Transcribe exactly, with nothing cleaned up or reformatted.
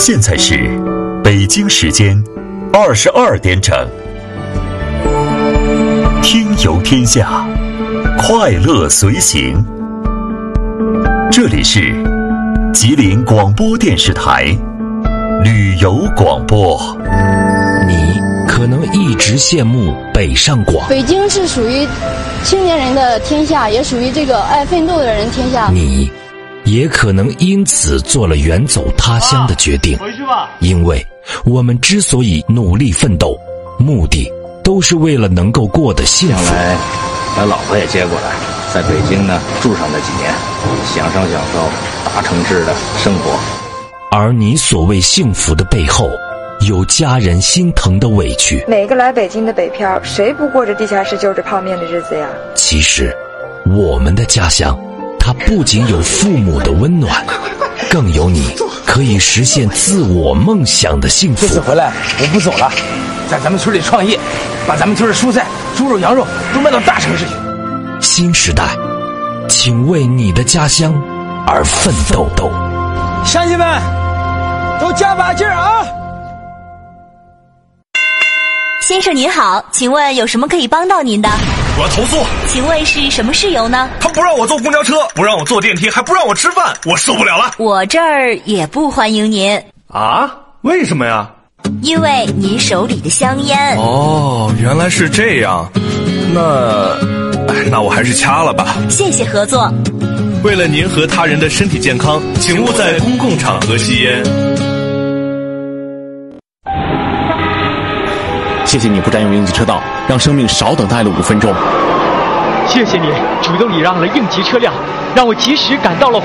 现在是北京时间二十二点整。听游天下，快乐随行。这里是吉林广播电视台旅游广播。 你可能一直羡慕北上广， 北京是属于青年人的天下，也属于这个爱奋斗的人天下。 你也可能因此做了远走他乡的决定， 回去吧。 因为我们之所以努力奋斗，目的都是为了能够过得幸福。 将来把老婆也接过来，在北京呢住上那几年，享受享受大城市的生活。 而你所谓幸福的背后，有家人心疼的委屈。 每个来北京的北漂，谁不过着地下室就着泡面的日子呀？ 其实我们的家乡，它不仅有父母的温暖，更有你可以实现自我梦想的幸福。 这次回来我不走了，在咱们村里创业，把咱们村的蔬菜、猪肉、羊肉都卖到大城市去。 新时代，请为你的家乡而奋斗。 乡亲们，都加把劲儿啊！ 先生您好，请问有什么可以帮到您的？ 我要投诉。 请问是什么事由呢？ 他不让我坐公交车，不让我坐电梯，还不让我吃饭，我受不了了。 我这儿也不欢迎您。 啊？为什么呀？ 因为您手里的香烟。 哦，原来是这样。那那我还是掐了吧。 谢谢合作。 为了您和他人的身体健康，请勿在公共场合吸烟。 谢谢你不占用应急车道，让生命少等待了五分钟。 谢谢你主动礼让了应急车辆，让我及时赶到了